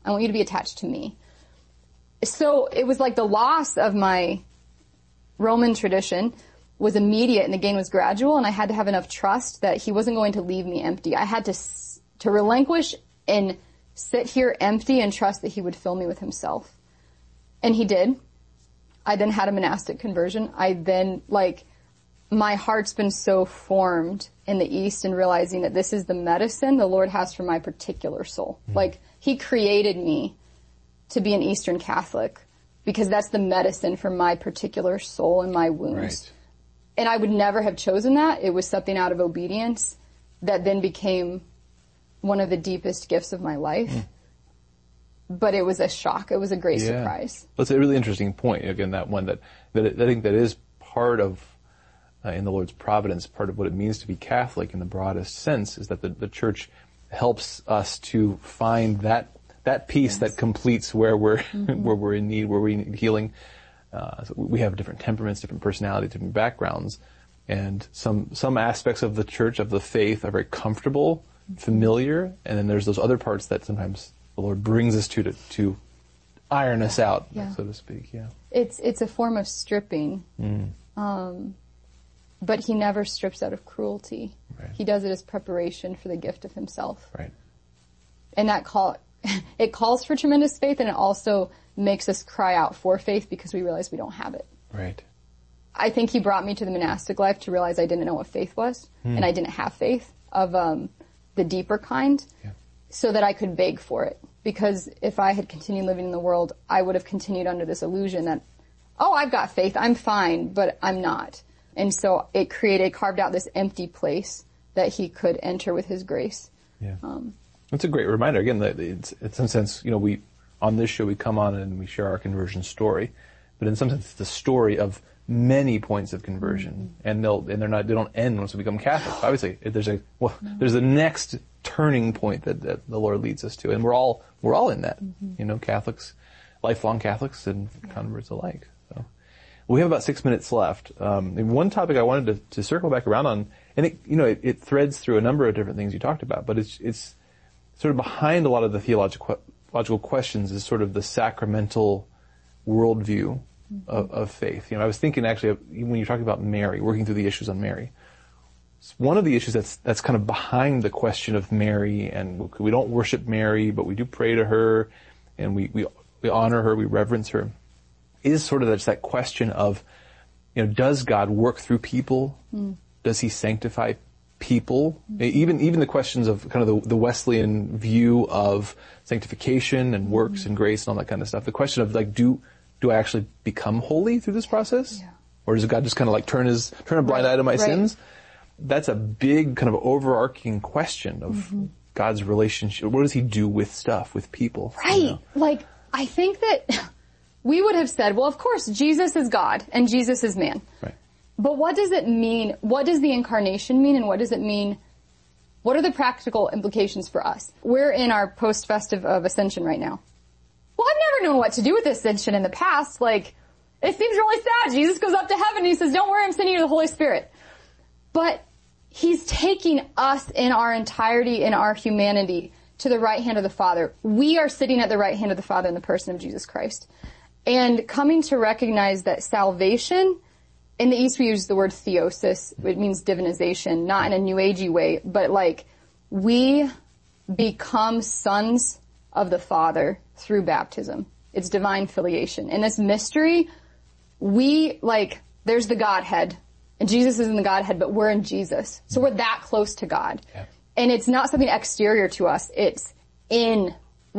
I want you to be attached to me. So it was like the loss of my Roman tradition was immediate and the gain was gradual, and I had to have enough trust that he wasn't going to leave me empty. I had to relinquish and sit here empty and trust that he would fill me with himself. And he did. I then had a monastic conversion. My heart's been so formed in the East and realizing that this is the medicine the Lord has for my particular soul. Like, he created me to be an Eastern Catholic because that's the medicine for my particular soul and my wounds. Right. And I would never have chosen that. It was something out of obedience that then became one of the deepest gifts of my life. But it was a shock. It was a great surprise. That's a really interesting point. Again, that one that I think that is part of, in the Lord's providence, part of what it means to be Catholic in the broadest sense is that the Church helps us to find that peace that completes where we're where we're in need, where we need healing. So we have different temperaments, different personalities, different backgrounds, and some aspects of the Church, of the faith, are very comfortable, familiar, and then there's those other parts that sometimes the Lord brings us to iron us out, so to speak. Yeah, it's a form of stripping, but he never strips out of cruelty. Right. He does it as preparation for the gift of himself. Right. And it calls for tremendous faith, and it also makes us cry out for faith because we realize we don't have it. Right. I think he brought me to the monastic life to realize I didn't know what faith was, and I didn't have faith of the deeper kind, so that I could beg for it. Because if I had continued living in the world, I would have continued under this illusion that, oh, I've got faith, I'm fine, but I'm not. And so it carved out this empty place that he could enter with his grace. Yeah. It's a great reminder, again, that it's in some sense, we, on this show, we come on and we share our conversion story, but in some sense, it's the story of many points of conversion, and they don't end once we become Catholic. Obviously, there's the next turning point that the Lord leads us to, and we're all in that, Catholics, lifelong Catholics and converts alike. So we have about 6 minutes left. One topic I wanted to circle back around on, and it threads through a number of different things you talked about, but it's sort of behind a lot of the theological questions is sort of the sacramental worldview of faith. I was thinking actually when you're talking about Mary, working through the issues on Mary, one of the issues that's kind of behind the question of Mary, and we don't worship Mary, but we do pray to her, and we honor her, we reverence her, is sort of that question of, does God work through people? Does he sanctify people? Even the questions of kind of the Wesleyan view of sanctification and works and grace and all that kind of stuff. The question of do I actually become holy through this process? Yeah. Or does God just kind of turn a blind eye to my sins? That's a big kind of overarching question of God's relationship. What does he do with people? Right. I think that we would have said, well, of course, Jesus is God and Jesus is man. Right. But what does it mean? What does the incarnation mean, and what does it mean? What are the practical implications for us? We're in our post-festive of Ascension right now. Well, I've never known what to do with Ascension in the past. It seems really sad. Jesus goes up to heaven and he says, don't worry, I'm sending you the Holy Spirit. But he's taking us in our entirety, in our humanity, to the right hand of the Father. We are sitting at the right hand of the Father in the person of Jesus Christ. And coming to recognize that salvation, in the East we use the word theosis, it means divinization, not in a New Agey way, but we become sons of the Father through baptism. It's divine filiation. In this mystery, there's the Godhead, and Jesus is in the Godhead, but we're in Jesus. So we're that close to God. Yeah. And it's not something exterior to us. It's in,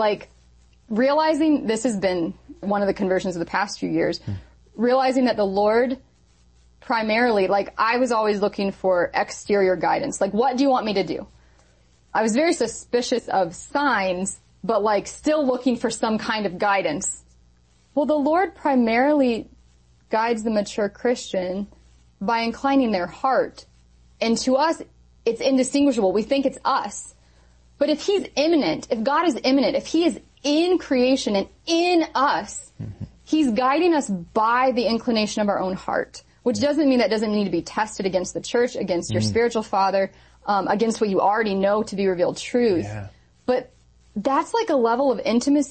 realizing this has been one of the conversions of the past few years, realizing that the Lord primarily, I was always looking for exterior guidance. What do you want me to do? I was very suspicious of signs, but still looking for some kind of guidance. Well, the Lord primarily guides the mature Christian by inclining their heart. And to us, it's indistinguishable. We think it's us. But if he's immanent, if God is immanent, if he is in creation and in us, he's guiding us by the inclination of our own heart. Which doesn't mean that doesn't need to be tested against the church, against your spiritual father, against what you already know to be revealed truth. Yeah. But that's a level of intimacy